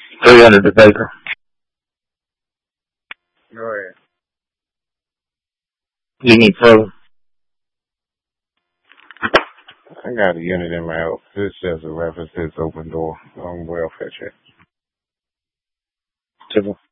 300 the paper. Go ahead. You need further. I got a unit in my house. This just a reference to this open door on welfare check. Simple.